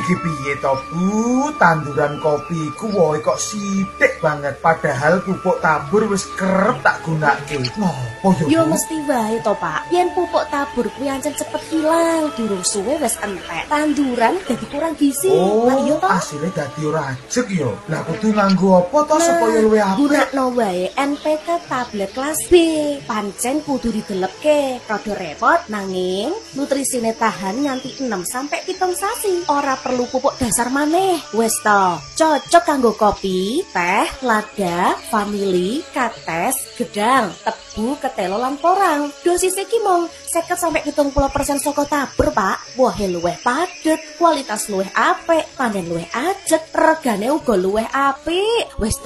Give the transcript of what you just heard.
Iki piye to Bu, tanduran kopi ku wohe kok sithik banget padahal pupuk tabur wis kerep tak gunake. Ngopo Yo mesti wae to Pak. Yen pupuk tabur kuwi ancen cepet hilang, durung suwe wis entek. Tanduran dadi kurang gizi. Lah iya to? Asile dadi ora ajeg yo. Lah kudu nganggo apa to supaya luwih apik? Gunakno wae NPK tablet kelas B. Pancen kudu didelepke. Rada repot nanging nutrisine tahan nganti 6 sampai 7 sasi. Ora perlu pupuk dasar maneh. Wis to, cocok kanggo kopi, teh, lada, vanili, kates, gedang, tebu, ketelo lan porang. Dosis iki mung 50 sampai 70% saka tabur, Pak. Wohe luwih padet, kualitas luwih apik, panen luwih ajeg, regane uga luwih apik. Wis